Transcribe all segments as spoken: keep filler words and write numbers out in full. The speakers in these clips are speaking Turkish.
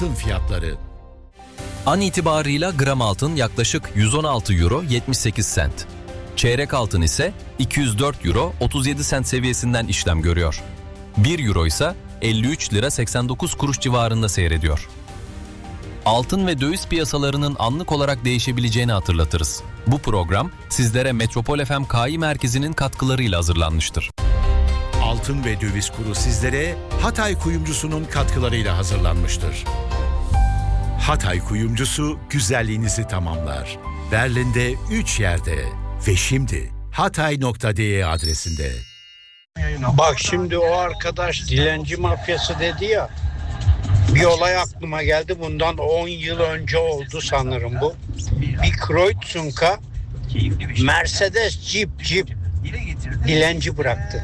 Altın fiyatları. An itibarıyla gram altın yaklaşık yüz on altı euro yetmiş sekiz sent. Çeyrek altın ise iki yüz dört euro otuz yedi sent seviyesinden işlem görüyor. bir euro ise elli üç lira seksen dokuz kuruş civarında seyrediyor. Altın ve döviz piyasalarının anlık olarak değişebileceğini hatırlatırız. Bu program sizlere Metropol F M K İ Merkezi'nin katkılarıyla hazırlanmıştır. Altın ve döviz kuru sizlere Hatay Kuyumcusu'nun katkılarıyla hazırlanmıştır. Hatay Kuyumcusu güzelliğinizi tamamlar. Berlin'de üç yerde ve şimdi hatay nokta de adresinde. Bak şimdi o arkadaş dilenci mafyası dedi ya. Bir olay aklıma geldi. Bundan on yıl önce oldu sanırım bu. Bir Kreutzunka Mercedes Jeep Jeep dilenci bıraktı.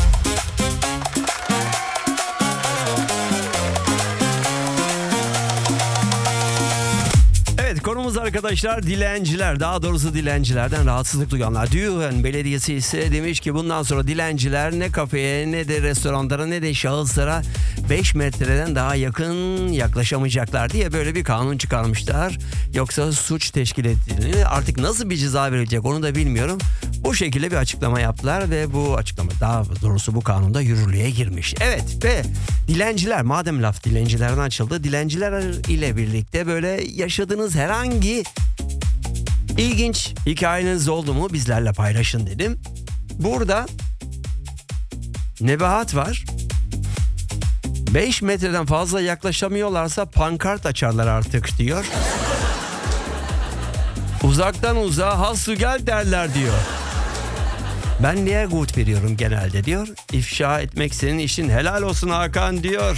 Evet, konumuz arkadaşlar dilenciler, daha doğrusu dilencilerden rahatsızlık duyanlar. Düğün Belediyesi ise demiş ki bundan sonra dilenciler ne kafeye ne de restoranlara ne de şahıslara beş metreden daha yakın yaklaşamayacaklar diye böyle bir kanun çıkarmışlar. Yoksa suç teşkil ettiğini, artık nasıl bir ceza verilecek onu da bilmiyorum. Bu şekilde bir açıklama yaptılar ve bu açıklama, daha doğrusu bu kanunda yürürlüğe girmiş. Evet, ve dilenciler, madem laf dilencilerden açıldı, dilenciler ile birlikte böyle yaşadığınız herhangi ilginç hikayeniz oldu mu bizlerle paylaşın dedim. Burada Nebahat var. beş metreden fazla yaklaşamıyorlarsa pankart açarlar artık diyor. Uzaktan uzağa hassu gel derler diyor. Ben niye gut veriyorum genelde diyor. İfşa etmek senin işin, helal olsun Hakan diyor.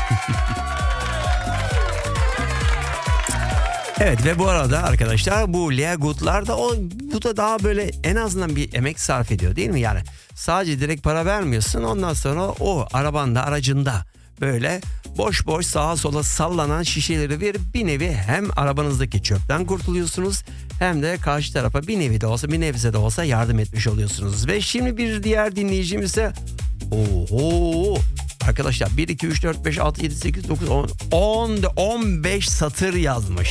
Evet, ve bu arada arkadaşlar bu Leagutlar da o, bu da daha böyle en azından bir emek sarf ediyor değil mi? Yani sadece direkt para vermiyorsun, ondan sonra o arabanda, aracında böyle boş boş sağa sola sallanan şişeleri verip bir nevi hem arabanızdaki çöpten kurtuluyorsunuz hem de karşı tarafa bir nevi de olsa, bir nebze de olsa yardım etmiş oluyorsunuz. Ve şimdi bir diğer dinleyicimiz ise oho arkadaşlar bir iki üç dört beş altı yedi sekiz dokuz on on on beş satır yazmış.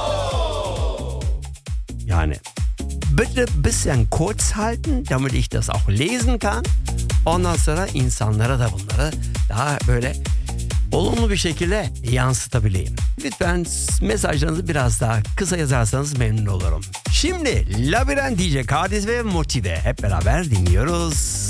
Yani bitte bisschen kurz halten, damit ich das auch lesen kann. Ondan sonra insanlara da bunları daha böyle olumlu bir şekilde yansıtabileyim. Lütfen mesajlarınızı biraz daha kısa yazarsanız memnun olurum. Şimdi Labirent diyecek Hadis ve Motive hep beraber dinliyoruz.